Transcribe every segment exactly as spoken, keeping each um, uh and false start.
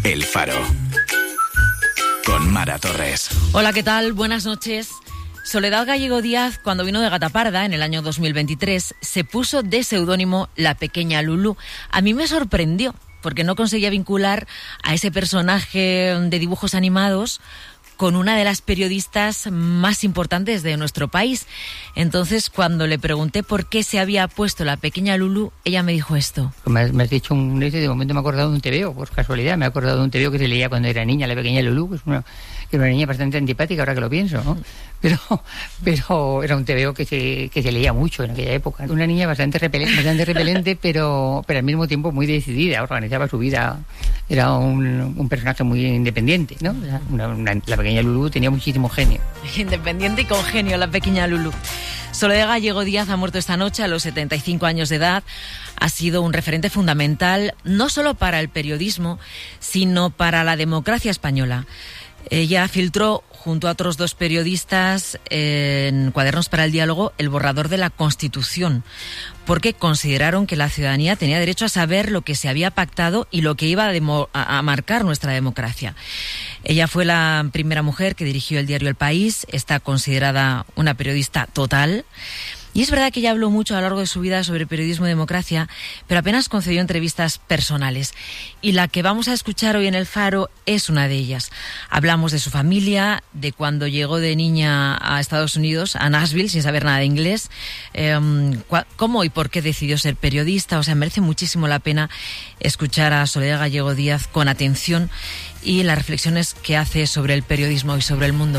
El Faro. Con Mara Torres. Hola, ¿qué tal? Buenas noches. Soledad Gallego Díaz, cuando vino de Gataparda en el año dos mil veintitrés, se puso de seudónimo La Pequeña Lulú. A mí me sorprendió, porque no conseguía vincular a ese personaje de dibujos animados con una de las periodistas más importantes de nuestro país. Entonces, cuando le pregunté por qué se había puesto La Pequeña Lulú, ella me dijo esto. Me has, me has dicho un de momento me he acordado de un tebeo, por casualidad, me he acordado de un tebeo que se leía cuando era niña, La Pequeña Lulú, que es una, que era una niña bastante antipática ahora que lo pienso, ¿no? Pero, pero era un tebeo que se, que se leía mucho en aquella época. Una niña bastante repelente, bastante repelente pero, pero al mismo tiempo muy decidida, organizaba su vida, era un, un personaje muy independiente, ¿no? Una, una, la Pequeña Lulú tenía muchísimo genio. Independiente y con genio, La Pequeña Lulú. Soledad Gallego Díaz ha muerto esta noche a los setenta y cinco años de edad. Ha sido un referente fundamental no solo para el periodismo, sino para la democracia española. Ella filtró, junto a otros dos periodistas, en Cuadernos para el Diálogo, el borrador de la Constitución, porque consideraron que la ciudadanía tenía derecho a saber lo que se había pactado y lo que iba a, demo- a marcar nuestra democracia. Ella fue la primera mujer que dirigió el diario El País, está considerada una periodista total. Y es verdad que ella habló mucho a lo largo de su vida sobre periodismo y democracia, pero apenas concedió entrevistas personales. Y la que vamos a escuchar hoy en El Faro es una de ellas. Hablamos de su familia, de cuando llegó de niña a Estados Unidos, a Nashville, sin saber nada de inglés, eh, cómo y por qué decidió ser periodista. O sea, merece muchísimo la pena escuchar a Soledad Gallego Díaz con atención y las reflexiones que hace sobre el periodismo y sobre el mundo.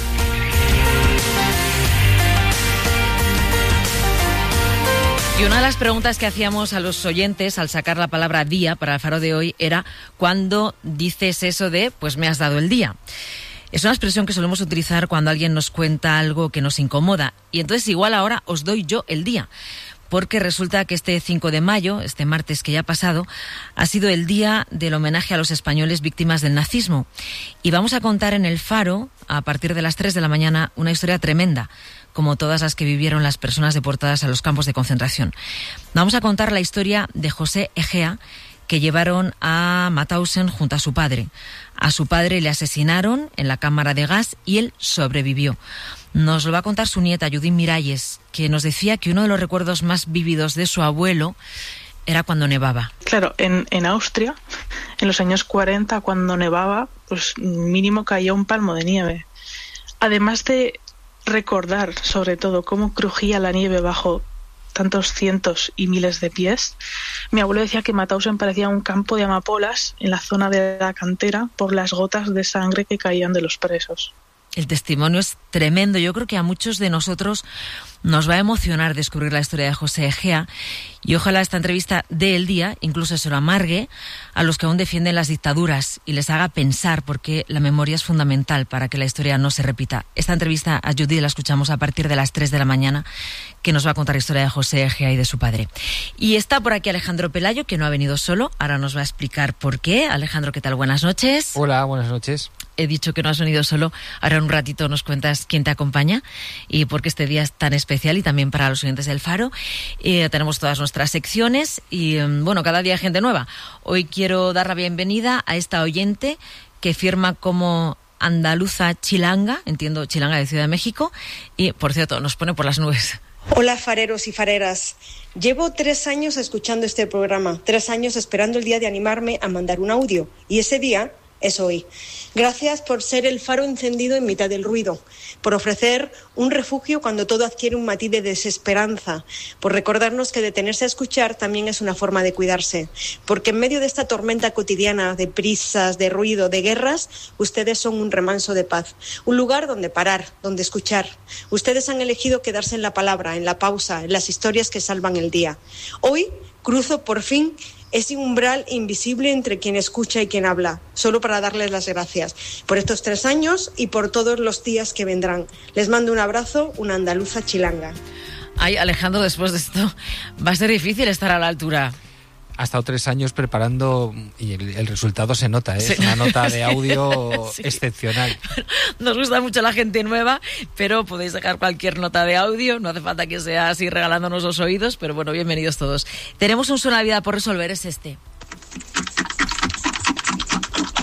Y una de las preguntas que hacíamos a los oyentes al sacar la palabra día para el Faro de hoy era ¿cuándo dices eso de pues me has dado el día? Es una expresión que solemos utilizar cuando alguien nos cuenta algo que nos incomoda. Y entonces igual ahora os doy yo el día. Porque resulta que este cinco de mayo, este martes que ya ha pasado, ha sido el día del homenaje a los españoles víctimas del nazismo. Y vamos a contar en El Faro, a partir de las tres de la mañana, una historia tremenda, como todas las que vivieron las personas deportadas a los campos de concentración. Vamos a contar la historia de José Egea, que llevaron a Mauthausen junto a su padre. A su padre le asesinaron en la cámara de gas y él sobrevivió. Nos lo va a contar su nieta, Judith Miralles, que nos decía que uno de los recuerdos más vívidos de su abuelo era cuando nevaba. Claro, en, en Austria, en los años cuarenta, cuando nevaba, pues mínimo caía un palmo de nieve. Además de recordar, sobre todo, cómo crujía la nieve bajo tantos cientos y miles de pies, mi abuelo decía que Mauthausen parecía un campo de amapolas en la zona de la cantera por las gotas de sangre que caían de los presos. El testimonio es tremendo. Yo creo que a muchos de nosotros nos va a emocionar descubrir la historia de José Egea y ojalá esta entrevista dé el día, incluso se lo amargue a los que aún defienden las dictaduras y les haga pensar, porque la memoria es fundamental para que la historia no se repita. Esta entrevista a Judith la escuchamos a partir de las tres de la mañana, que nos va a contar la historia de José Egea y de su padre. Y está por aquí Alejandro Pelayo, que no ha venido solo, ahora nos va a explicar por qué. Alejandro, ¿qué tal? Buenas noches. Hola, buenas noches. He dicho que no has venido solo, ahora en un ratito nos cuentas quién te acompaña y por qué este día es tan especial y también para los oyentes del Faro. Eh, tenemos todas nuestras secciones y, bueno, cada día gente nueva. Hoy quiero dar la bienvenida a esta oyente que firma como Andaluza Chilanga, entiendo Chilanga de Ciudad de México, y, por cierto, nos pone por las nubes. Hola, fareros y fareras. Llevo tres años escuchando este programa, tres años esperando el día de animarme a mandar un audio, y ese día es hoy. Gracias por ser el faro encendido en mitad del ruido, por ofrecer un refugio cuando todo adquiere un matiz de desesperanza, por recordarnos que detenerse a escuchar también es una forma de cuidarse, porque en medio de esta tormenta cotidiana de prisas, de ruido, de guerras, ustedes son un remanso de paz, un lugar donde parar, donde escuchar. Ustedes han elegido quedarse en la palabra, en la pausa, en las historias que salvan el día. Hoy cruzo por fin ese umbral invisible entre quien escucha y quien habla, solo para darles las gracias por estos tres años y por todos los días que vendrán. Les mando un abrazo, una andaluza chilanga. Ay, Alejandro, después de esto va a ser difícil estar a la altura. Ha estado tres años preparando y el, el resultado se nota, ¿eh? Sí. Es una nota de audio sí. excepcional. Nos gusta mucho la gente nueva, pero podéis dejar cualquier nota de audio, no hace falta que sea así regalándonos los oídos, pero bueno, bienvenidos todos. Tenemos un suena de vida por resolver, es este.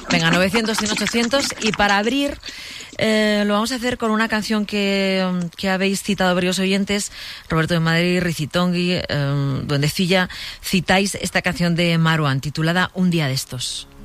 Venga, novecientos, cien, ochocientos. Y para abrir, eh, lo vamos a hacer con una canción que, que habéis citado varios oyentes, Roberto de Madrid, Ricitongui, eh, Duendecilla. Citáis esta canción de Maruán, titulada Un día de estos.